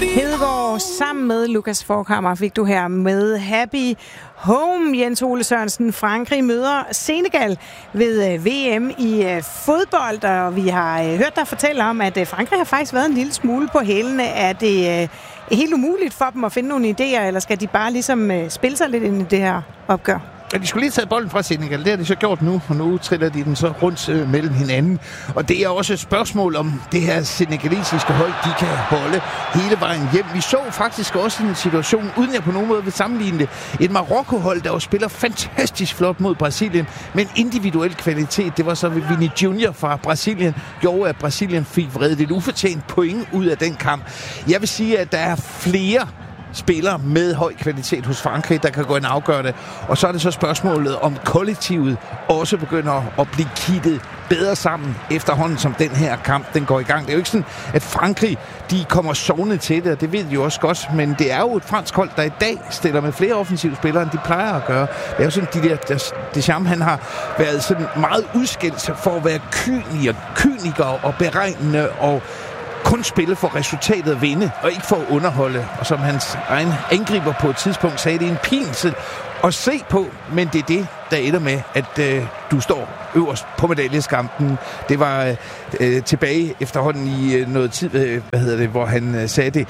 Hedegaard sammen med Lukas Forchhammer fik du her med Happy Home. Jens Ole Sørensen, Frankrig møder Senegal ved VM i fodbold, og vi har hørt dig fortælle om, at Frankrig har faktisk været en lille smule på hælene. Er det helt umuligt for dem at finde nogle idéer, eller skal de bare ligesom spille sig lidt ind i det her opgør? Ja, de skulle lige tage bolden fra Senegal. Det har de så gjort nu, og nu triller de den så rundt mellem hinanden. Og det er også et spørgsmål om det her senegalesiske hold, de kan holde hele vejen hjem. Vi så faktisk også en situation, uden jeg på nogen måde vil sammenligne det, et Marokko-hold, der jo spiller fantastisk flot mod Brasilien, men individuel kvalitet. Det var så Vini Junior fra Brasilien, gjorde at Brasilien fik vredet et ufortjent point ud af den kamp. Jeg vil sige, at der er flere spillere med høj kvalitet hos Frankrig, der kan gå ind og afgøre det. Og så er det så spørgsmålet, om kollektivet også begynder at blive kittet bedre sammen efterhånden, som den her kamp den går i gang. Det er jo ikke sådan, at Frankrig de kommer sovende til det, og det ved de jo også godt, men det er jo et fransk hold, der i dag stiller med flere offensive spillere, end de plejer at gøre. Det er jo sådan, Deschamps, han har været sådan meget udskilt for at være kyniker og beregnende og kun spille for resultatet at vinde, og ikke for at underholde. Og som hans egen angriber på et tidspunkt sagde, det er en pinse at se på, men det er det, der ender med, at du står øverst på medaljeskampen. Det var tilbage efterhånden i noget tid, hvor han sagde det,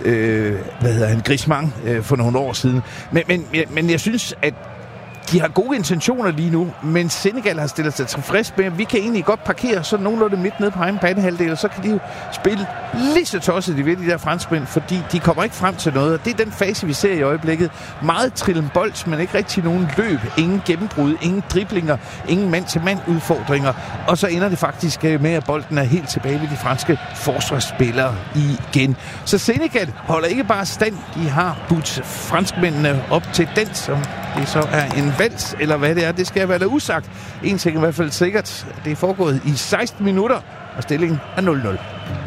Griezmann for nogle år siden. Men jeg synes, at de har gode intentioner lige nu, men Senegal har stillet sig tilfreds med, at vi kan egentlig godt parkere sådan nogenlunde midt nede på egen banehalvdel, og så kan de jo spille lige så tosset de ved, de der franskmænd, fordi de kommer ikke frem til noget, og det er den fase, vi ser i øjeblikket. Meget trillen bold, men ikke rigtig nogen løb, ingen gennembrud, ingen driblinger, ingen mand-til-mand udfordringer, og så ender det faktisk med, at bolden er helt tilbage ved de franske forsvarsspillere igen. Så Senegal holder ikke bare stand, de har budt franskmændene op til den, som det så er en vals, eller hvad det er, det skal være da usagt. En ting er i hvert fald sikkert, det er foregået i 16 minutter, og stillingen er 0-0.